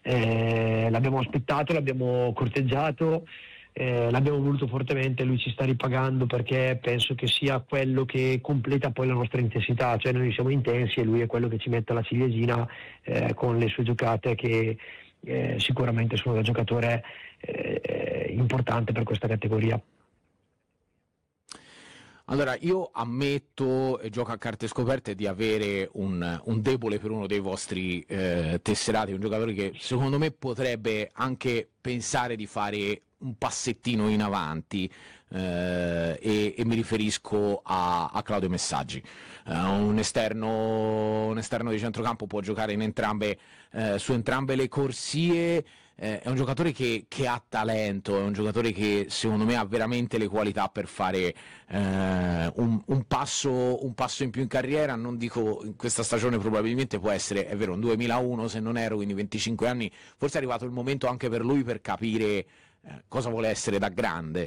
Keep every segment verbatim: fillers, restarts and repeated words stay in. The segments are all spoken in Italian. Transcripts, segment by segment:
eh, l'abbiamo aspettato, l'abbiamo corteggiato, eh, l'abbiamo voluto fortemente, lui ci sta ripagando perché penso che sia quello che completa poi la nostra intensità, cioè noi siamo intensi e lui è quello che ci mette la ciliegina eh, con le sue giocate che eh, sicuramente sono da giocatore eh, importante per questa categoria. Allora, io ammetto, e gioco a carte scoperte, di avere un, un debole per uno dei vostri eh, tesserati, un giocatore che secondo me potrebbe anche pensare di fare un passettino in avanti, eh, e, e mi riferisco a, a Claudio Messaggi. Uh, un esterno un esterno di centrocampo, può giocare in entrambe eh, su entrambe le corsie. Eh, è un giocatore che, che ha talento, è un giocatore che secondo me ha veramente le qualità per fare eh, un, un, passo, un passo in più in carriera. Non dico in questa stagione, probabilmente può essere, è vero, un duemilauno se non ero, quindi venticinque anni, forse è arrivato il momento anche per lui per capire eh, cosa vuole essere da grande.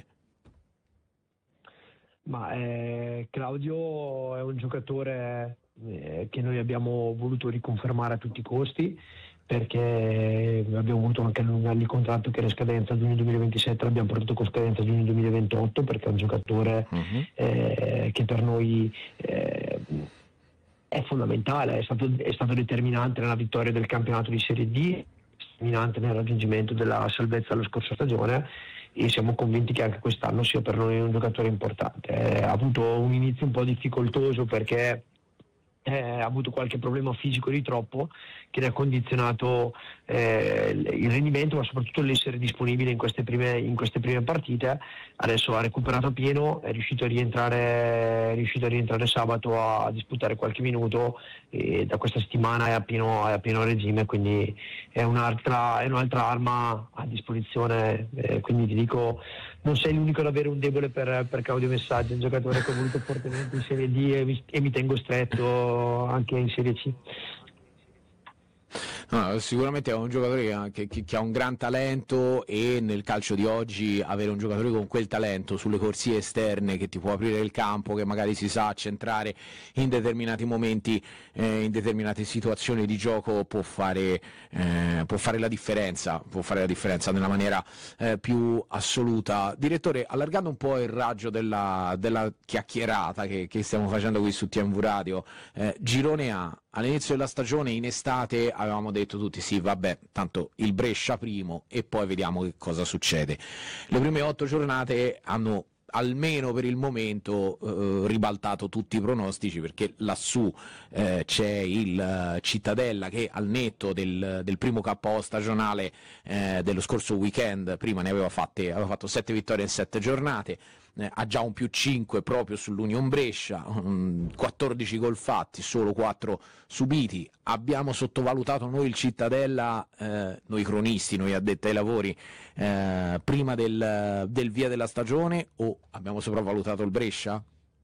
Ma eh, Claudio è un giocatore eh, che noi abbiamo voluto riconfermare a tutti i costi, perché abbiamo voluto anche allungargli il contratto che era scadenza a giugno duemilaventisette, l'abbiamo portato con scadenza a giugno duemilaventotto, perché è un giocatore uh-huh. eh, che per noi eh, è fondamentale, è stato, è stato determinante nella vittoria del campionato di Serie D, determinante nel raggiungimento della salvezza la scorsa stagione, e siamo convinti che anche quest'anno sia per noi un giocatore importante. Eh, ha avuto un inizio un po' difficoltoso perché eh, ha avuto qualche problema fisico di troppo che ne ha condizionato eh, il rendimento, ma soprattutto l'essere disponibile in queste prime, in queste prime partite. Adesso ha recuperato a pieno, è riuscito a rientrare, è riuscito a rientrare sabato a disputare qualche minuto, e da questa settimana è a pieno, è a pieno regime, quindi è un'altra, è un'altra arma a disposizione. Eh, quindi ti dico, non sei l'unico ad avere un debole per, per Claudio Messaggi, un giocatore che ho voluto fortemente in Serie D e mi, e mi tengo stretto anche in Serie C. No, sicuramente è un giocatore che, che, che ha un gran talento, e nel calcio di oggi avere un giocatore con quel talento sulle corsie esterne, che ti può aprire il campo, che magari si sa centrare in determinati momenti, eh, in determinate situazioni di gioco, può fare, eh, può fare la differenza, può fare la differenza nella maniera eh, più assoluta. Direttore, allargando un po' il raggio della, della chiacchierata che, che stiamo facendo qui su T M V Radio, eh, Girone A. All'inizio della stagione, in estate, avevamo detto tutti sì, vabbè, tanto il Brescia primo e poi vediamo che cosa succede. Le prime otto giornate hanno, almeno per il momento, eh, ribaltato tutti i pronostici, perché lassù eh, c'è il uh, Cittadella che, al netto del, del primo K O stagionale eh, dello scorso weekend, prima ne aveva, fatte, aveva fatto sette vittorie in sette giornate, eh, ha già un più cinque proprio sull'Union Brescia, um, quattordici gol fatti, solo quattro subiti. Abbiamo sottovalutato noi il Cittadella, eh, noi cronisti, noi addetti ai lavori, eh, prima del, del via della stagione, o abbiamo sopravvalutato il Brescia?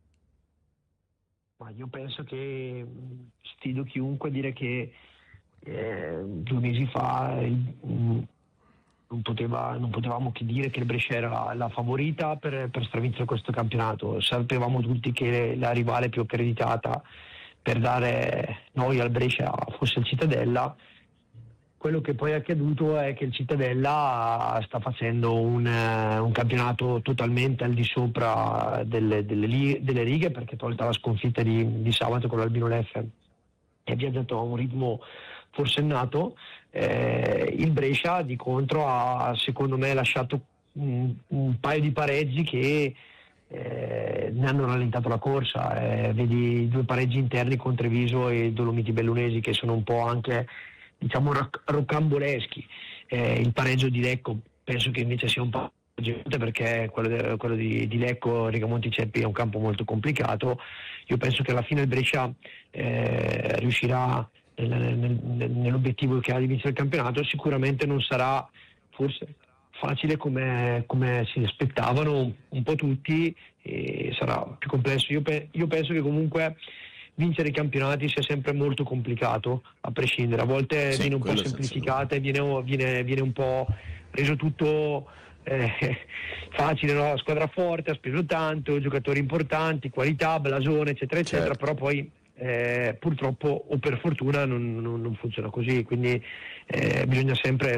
Ma io penso che sfido chiunque a dire che eh, due mesi fa eh, non, poteva, non potevamo che dire che il Brescia era la, la favorita per, per stravincere questo campionato. Sapevamo tutti che la rivale più accreditata per dare noi al Brescia fosse il Cittadella. Quello che poi è accaduto è che il Cittadella sta facendo un, un campionato totalmente al di sopra delle, delle, delle righe, perché tolta la sconfitta di, di sabato con l'Albino Leffe è viaggiato a un ritmo forsennato. Eh, il Brescia di contro ha, secondo me, lasciato un, un paio di pareggi che eh, ne hanno rallentato la corsa. Eh, vedi due pareggi interni con Treviso e Dolomiti Bellunesi, che sono un po' anche, diciamo, rocamboleschi. Eh, il pareggio di Lecco penso che invece sia un po' perché quello, de, quello di, di Lecco, Rigamonti Ceppi, è un campo molto complicato. Io penso che alla fine il Brescia eh, riuscirà nel, nel, nel, nell'obiettivo che ha di vincere il campionato. Sicuramente non sarà forse facile come, come si aspettavano un po' tutti, e sarà più complesso. Io, pe, io penso che comunque vincere i campionati sia sempre molto complicato, a prescindere. A volte sì, viene un po' semplificata e viene, viene, viene un po' reso tutto eh, facile, no? La squadra forte, ha speso tanto, giocatori importanti, qualità, blasone, eccetera, eccetera, certo. Però poi Eh, purtroppo o per fortuna non, non, non funziona così, quindi eh, bisogna sempre